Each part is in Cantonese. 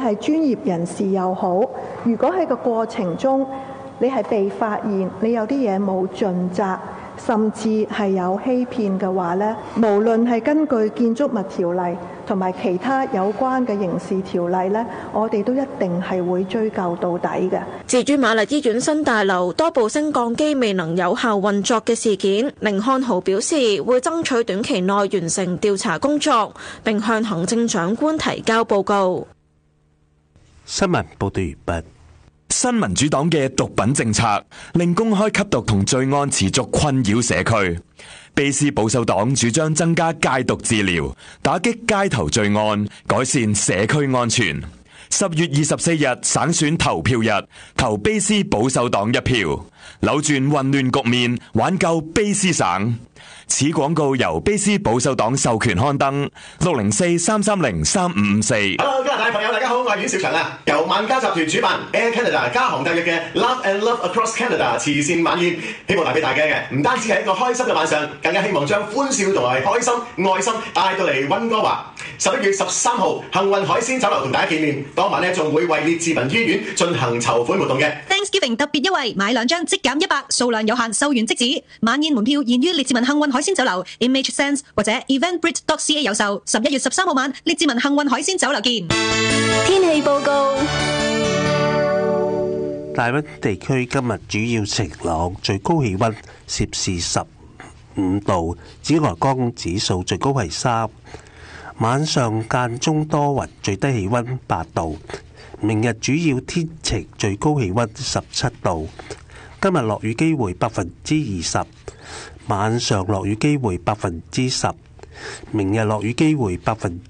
係專業人士又好，如果喺個過程中你係被發現你有啲嘢冇盡責，甚至係有欺騙嘅話呢，無論係根據建築物條例同埋其他有關嘅刑事條例呢，我哋都一定係會追究到底嘅。 至於瑪麗醫院新大樓多部升降機未能有效運作嘅事件，甯漢豪表示會爭取短期內完成調查工作，並向行政長官提交報告。 新聞報道完畢。 新民主黨嘅毒品政策令公開吸毒同罪案持續困擾社區。卑斯保守黨主張增加戒毒治療，打擊街頭罪案，改善社區安全。10月24日省選投票日，投卑斯保守黨一票，扭轉混亂局面，挽救卑斯省。此廣告由卑斯保守黨授權刊登，604-330-3554。 Hello， 加拿大朋友大家好，我係阮兆祥啊。由萬家集團主辦 Air Canada 加航特約嘅 Love and Love Across Canada 慈善晚宴，希望帶俾大家嘅唔單止係一個開心嘅晚上，更加希望將歡笑同埋開心、愛心帶到嚟溫哥華。11月13號，幸運海鮮酒樓同大家見面，當晚呢仲會為列治文醫院進行籌款活動嘅。 Thanksgiving 特別優惠，買2張即減100，數量有限，售完即止。晚宴門票現於列治文幸運海鮮酒樓 Image Sense 或者 eventbrite.ca 有售。11月13號晚，列治文幸運海鮮酒樓見。 天氣報告。 大溫地區今日主要晴朗，最高氣溫攝氏15度，紫外光指數最高係3。晚上間中多雲，最低氣溫8度。明日主要天晴，最高氣溫17度。今日落雨機會20%，晚上落雨機會10%，明日落雨機會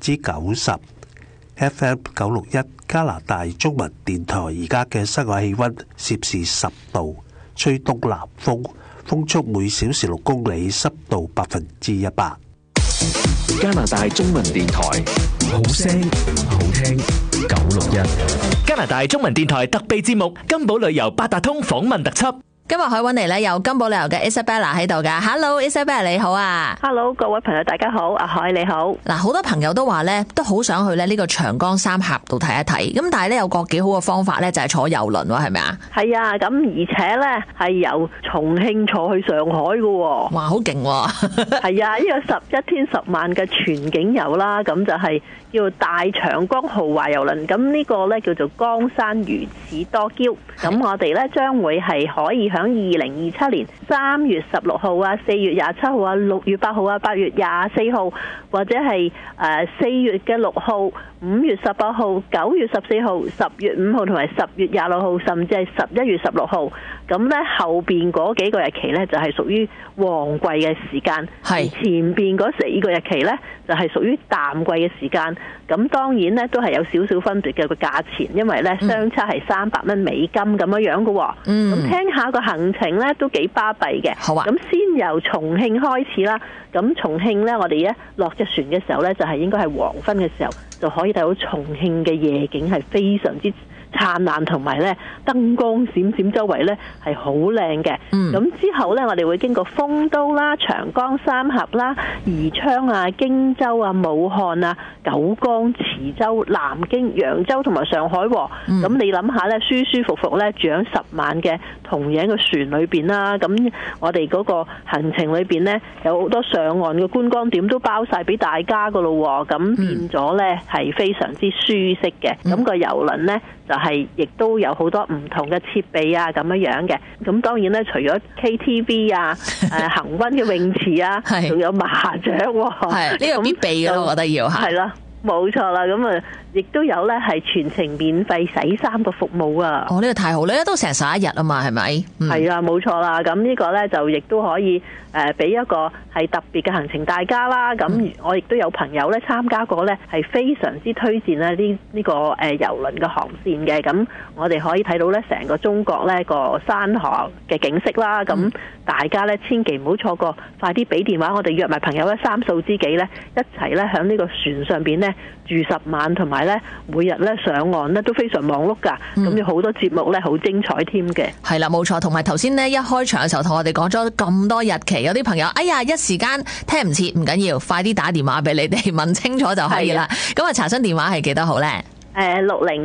90%。FM 961加拿大中文電台而家嘅室外氣溫攝氏10度，吹東南風，風速每小時6公里，濕度100%。 加拿大中文電台，好聲好聽961。加拿大中文電台特備節目《金寶旅遊八達通訪問特輯》。 今日可以揾嚟咧，有金寶旅遊嘅 Isabella 喺度噶。Hello Isabella 你好啊。 Hello 各位朋友大家好，阿海你好。 嗱，好多朋友都話咧，都好想去咧呢個長江三峽度睇一睇。咁但係咧有個幾好嘅方法咧，就係坐郵輪喎，係咪啊？ 係啊，咁而且咧係由重慶坐去上海噶。 哇，好勁喎！係啊，呢個11天10晚嘅全景遊啦，咁就係叫大長江豪華郵輪。咁呢個咧叫做江山如此多嬌。咁我哋咧將會係可以喺2027年3月16號啊、4月27號啊、6月8號啊、8月24號，或者係4月嘅6號、5月18號、9月14號、10月5號同埋10月26號，甚至係11月16號。咁咧後邊嗰幾個日期咧就係屬於旺季嘅時間，係前邊嗰4個日期咧就係屬於淡季嘅時間。咁當然咧都係有少少分別嘅個價錢，因為咧相差係300蚊美金咁樣樣嘅。咁聽下個行程咧都幾巴閉嘅。好啊！咁先由重慶開始啦。咁重慶咧，我哋一落隻船嘅時候咧，就係應該係黃昏嘅時候，就可以睇到重慶嘅夜景係非常之燦爛，同埋咧燈光閃閃，周圍咧係好靚嘅。咁之後咧，我哋會經過豐都啦、長江三峽啦、宜昌啊、荊州啊、武漢啊、九江、池州、南京、揚州同埋上海。咁你諗下咧，舒舒服服咧住喺10晚嘅同樣嘅船裏邊啦。咁我哋嗰個行程裏邊咧有好多上岸嘅觀光點都包晒俾大家噶咯。咁變咗咧係非常之舒適嘅。咁個郵輪咧就係亦都有好多唔同嘅設備啊咁樣嘅。咁當然咧，除咗 KTV 啊、恆溫嘅泳池啊，仲有麻雀喎。 係呢個必備嘅，我覺得要係啦。 冇錯啦，咁啊，亦都有咧係全程免費洗衫嘅服務啊！ 哦，呢個太好啦，都成11日啊嘛，係咪？ 係啊，冇錯啦。咁呢個咧就亦都可以俾一個係特別嘅行程大家啦。咁我亦都有朋友咧參加過咧，係非常之推薦咧呢個郵輪嘅航線嘅。咁我哋可以睇到咧成個中國咧個山河嘅景色啦。咁大家咧千祈唔好錯過，快啲俾電話我哋約埋朋友咧3數知己咧一齊咧喺呢個船上邊咧住10晚，同埋咧每日咧上岸咧都非常忙碌噶。咁有好多節目咧好精彩添嘅。 係啦，冇錯。同埋頭先咧一開場嘅時候同我哋講咗咁多日期，有啲朋友哎呀一時間聽唔切，唔緊要，快啲打電話俾你哋問清楚就可以啦。咁啊查詢電話係幾多號咧？ 60